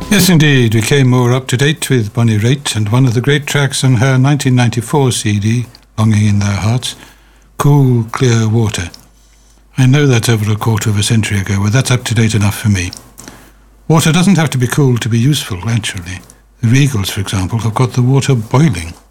Yes, indeed. We came more up to date with Bonnie Raitt and one of the great tracks on her 1994 CD, Longing in Their Hearts, Cool, Clear Water. I know that's over a quarter of a century ago, but that's up to date enough for me. Water doesn't have to be cool to be useful, actually. The Regals, for example, have got the water boiling.